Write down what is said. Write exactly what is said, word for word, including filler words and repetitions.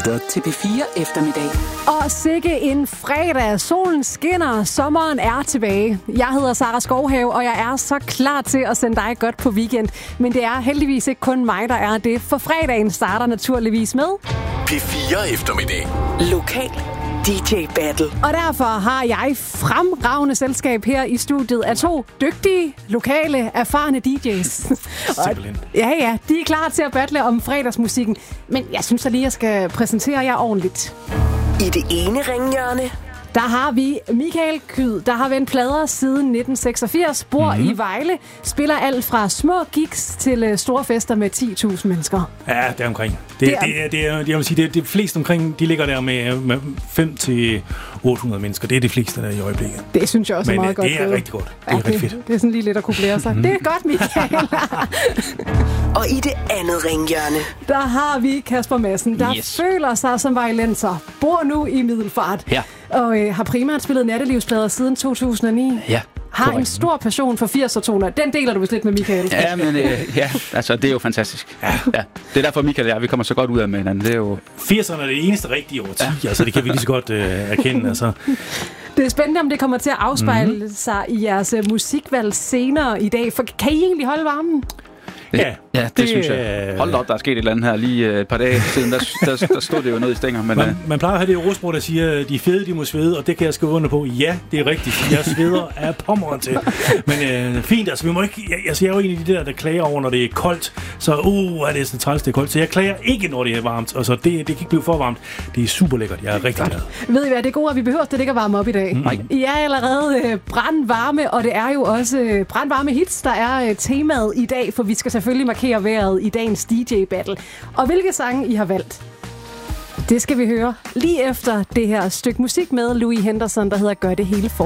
lytter til P fire Eftermiddag. Og sikke en fredag. Solen skinner, sommeren er tilbage. Jeg hedder Sara Skovhave, og jeg er så klar til at sende dig godt på weekend. Men det er heldigvis ikke kun mig, der er det, for fredagen starter naturligvis med P fire Eftermiddag. Lokal D J Battle. Og derfor har jeg fremragende selskab her i studiet af to dygtige, lokale, erfarne D J's. Og, ja, ja, de er klar til at battle om fredagsmusikken. Men jeg synes da lige, jeg skal præsentere jer ordentligt. I det ene ringhjørne, der har vi Michael Kyd, der har vendt plader siden nitten seksogfirs, bor mm-hmm. i Vejle, spiller alt fra små gigs til store fester med ti tusind mennesker. Ja, det er omkring. Det, det, er, det, er, det er, jeg vil sige, det, det fleste omkring, de ligger der med, med fem til otte hundrede mennesker. Det er det fleste der i øjeblikket. Det synes jeg også Men, er meget godt. Men godt. det er rigtig godt. Det er ja, rigtig det, fedt. Det er sådan lige lidt at kunne blære sig. Mm. Det er godt, Michael. Og i det andet ringhjørne, der har vi Kasper Madsen, der yes. føler sig som vejlenser, bor nu i Middelfart, ja. og øh, har primært spillet nattelivsplader siden to tusind og ni. Ja. Har korrekt. En stor passion for firserne-toner. Den deler du vist lidt med Michael. Ja, men øh, ja, altså det er jo fantastisk. Ja. Ja. Det er derfor Michael og jeg, vi kommer så godt ud af med hinanden. Det er jo firserne er det eneste rigtige årti, ja. Altså det kan vi lige så godt øh, erkende. Altså. Det er spændende, om det kommer til at afspejle mm-hmm. sig i jeres musikvalg senere i dag. For kan I egentlig holde varmen? Ja, ja, det, det synes jeg. Hold op, der er sket et eller andet her lige et par dage siden. Der, der, der stod det jo noget i stænger. Men, man, man plejer at have det ordsprog, der siger, de fede, de må svede, og det kan jeg skrive under på. Ja, det er rigtigt. Jeg sveder af pommeren til. Men øh, fint, altså vi må ikke... Jeg, altså, jeg er jo en af de der, der klager over, når det er koldt. Så uh, er det sådan træls, det er koldt. Så jeg klager ikke, når det er varmt. Altså, det, det kan ikke blive for varmt. Det er super lækkert. Jeg er rigtig glad. Ved I hvad, det er godt, at vi behøver det ikke at varme op i dag. Mm. I er allerede øh, brandvarme, og det er jo også øh, brandvarme hits, der er øh, temaet i dag, for vi skal selvfølgelig markere vejret i dagens D J-battle. Og hvilke sange I har valgt, det skal vi høre lige efter det her stykke musik med Louis Henderson, der hedder Gør det hele for.